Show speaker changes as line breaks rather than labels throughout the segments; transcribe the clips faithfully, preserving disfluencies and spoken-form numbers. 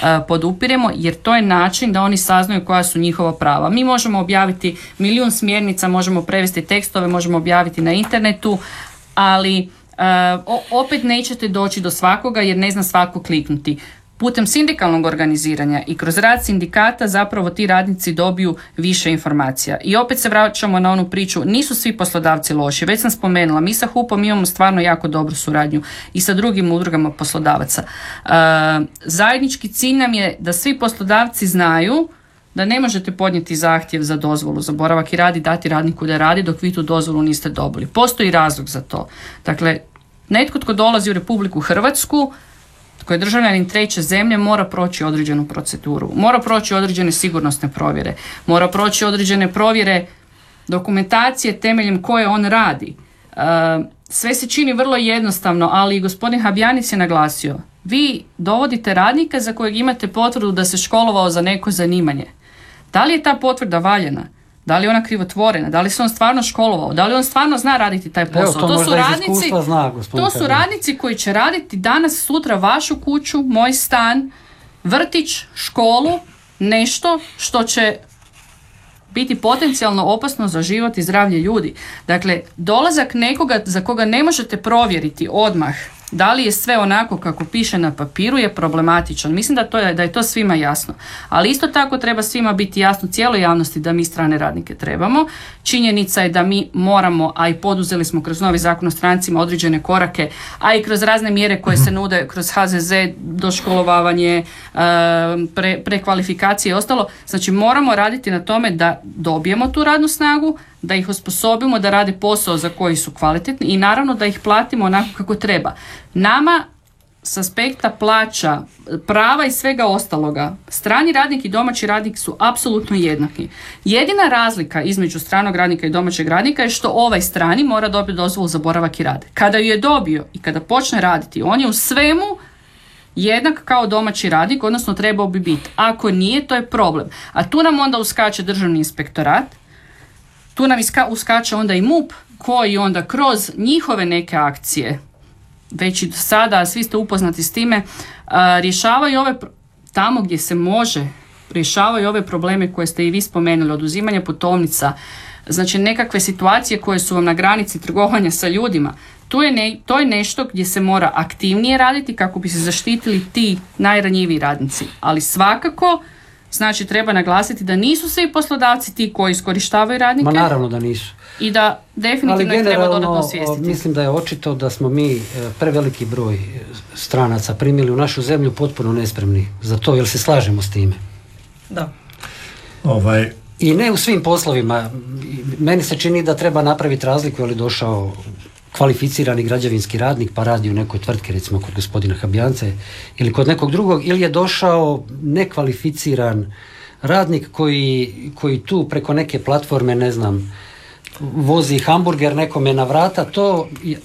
podupiremo, jer to je način da oni saznaju koja su njihova prava. Mi možemo objaviti milijun smjernica, možemo prevesti tekstove, možemo objaviti na internetu, ali uh, opet nećete doći do svakoga jer ne zna svako kliknuti. Putem sindikalnog organiziranja i kroz rad sindikata zapravo ti radnici dobiju više informacija. I opet se vraćamo na onu priču, nisu svi poslodavci loši. Već sam spomenula, mi sa H U P-om imamo stvarno jako dobru suradnju i sa drugim udrugama poslodavaca. Uh, zajednički cilj nam je da svi poslodavci znaju da ne možete podnijeti zahtjev za dozvolu za boravak i rad i dati radniku da radi dok vi tu dozvolu niste dobili. Postoji razlog za to. Dakle, netko tko dolazi u Republiku Hrvatsku, tko je državljanin treće zemlje, mora proći određenu proceduru. Mora proći određene sigurnosne provjere. Mora proći određene provjere dokumentacije temeljem koje on radi. Uh, sve se čini vrlo jednostavno, ali gospodin Habijanić je naglasio. Vi dovodite radnika za kojeg imate potvrdu da se školovao za neko zanimanje. Da li je ta potvrda valjana? Da li je ona krivotvorena? Da li se on stvarno školovao? Da li on stvarno zna raditi taj posao?
Evo, to,
to su radnici,
zna,
to su radnici koji će raditi danas, sutra vašu kuću, moj stan, vrtić, školu, nešto što će biti potencijalno opasno za život i zdravlje ljudi. Dakle, dolazak nekoga za koga ne možete provjeriti odmah da li je sve onako kako piše na papiru je problematičan. Mislim da, to je, da je to svima jasno. Ali isto tako treba svima biti jasno, cijeloj javnosti, da mi strane radnike trebamo. Činjenica je da mi moramo, a i poduzeli smo kroz novi zakon o strancima određene korake, a i kroz razne mjere koje se nude kroz H Z Z, doškolovavanje, pre, prekvalifikacije i ostalo. Znači moramo raditi na tome da dobijemo tu radnu snagu, da ih osposobimo da rade posao za koji su kvalitetni i naravno da ih platimo onako kako treba. Nama s aspekta plaća, prava i svega ostaloga, strani radnik i domaći radnik su apsolutno jednaki. Jedina razlika između stranog radnika i domaćeg radnika je što ovaj strani mora dobiti dozvolu za boravak i rad. Kada ju je dobio i kada počne raditi, on je u svemu jednak kao domaći radnik, odnosno trebao bi biti. Ako nije, to je problem. A tu nam onda uskače državni inspektorat, tu nam iska, uskače onda i M U P koji onda kroz njihove neke akcije, već i do sada, svi ste upoznati s time, a, rješavaju ove, tamo gdje se može, rješavaju ove probleme koje ste i vi spomenuli, oduzimanje putovnica, znači nekakve situacije koje su vam na granici trgovanja sa ljudima. Tu je ne, to je nešto gdje se mora aktivnije raditi kako bi se zaštitili ti najranjiviji radnici. Ali svakako, znači treba naglasiti da nisu svi poslodavci ti koji iskorištavaju radnike.
Ma naravno da nisu.
I da definitivno ih treba dodatno osvijestiti.
Mislim da je očito da smo mi preveliki broj stranaca primili u našu zemlju potpuno nespremni za to, jer se slažemo s time.
Da.
Ovaj...
I ne u svim poslovima. Meni se čini da treba napraviti razliku, ali došao kvalificirani građevinski radnik pa radi u nekoj tvrtki, recimo kod gospodina Habijance ili kod nekog drugog, ili je došao nekvalificiran radnik koji, koji tu preko neke platforme, ne znam, vozi hamburger nekome na vrata, to,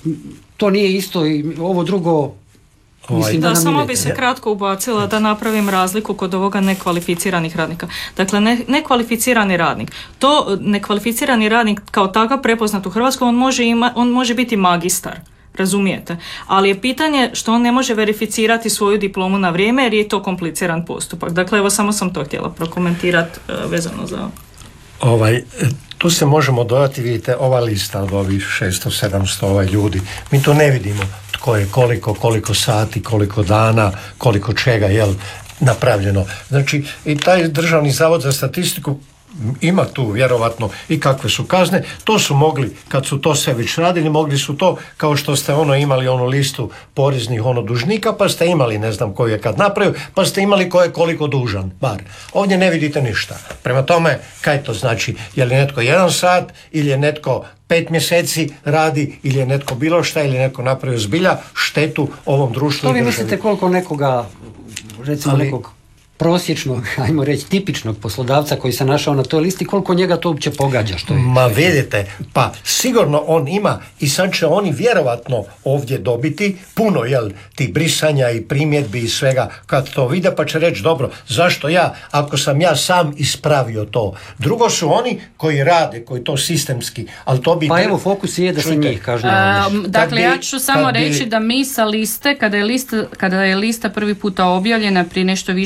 to nije isto i ovo drugo. Mislim da,
da samo bi se kratko ubacila da napravim razliku kod ovoga nekvalificiranih radnika. Dakle, ne, nekvalificirani radnik. To nekvalificirani radnik kao takav prepoznat u Hrvatskoj, on može, ima, on može biti magistar. Razumijete? Ali je pitanje što on ne može verificirati svoju diplomu na vrijeme jer je to kompliciran postupak. Dakle, evo samo sam to htjela prokomentirati uh, vezano za...
Ovaj, tu se možemo dodati, vidite, ova lista od ovih šesto sedamsto ovaj ljudi. Mi to ne vidimo tko je koliko, koliko sati, koliko dana, koliko čega, jel, napravljeno. Znači, i taj Državni zavod za statistiku ima tu vjerovatno i kakve su kazne. To su mogli, kad su to sve već radili, mogli su to, kao što ste ono imali onu listu poreznih ono dužnika, pa ste imali ne znam koji je kad napravio, pa ste imali ko je koliko dužan, bar. Ovdje ne vidite ništa. Prema tome, kaj to znači? Je li netko jedan sat ili je netko pet mjeseci radi ili je netko bilo šta ili je netko napravio zbilja štetu ovom društvu.
Što vi mislite koliko nekoga, recimo Ali, nekog prosječnog, ajmo reći, tipičnog poslodavca koji se našao na toj listi, koliko njega to uopće pogađa? Što je?
Ma vidite, pa sigurno on ima i sad će oni vjerovatno ovdje dobiti puno, jel, ti brisanja i primjedbi i svega kad to vide, pa će reći, dobro, zašto ja, ako sam ja sam ispravio to. Drugo su oni koji rade, koji to sistemski, ali to bi...
Pa evo, fokus je da se njih kažnjava.
Dakle, ja ću samo reći bi... da mi sa liste, kada je lista, kada je lista prvi puta objavljena prije nešto više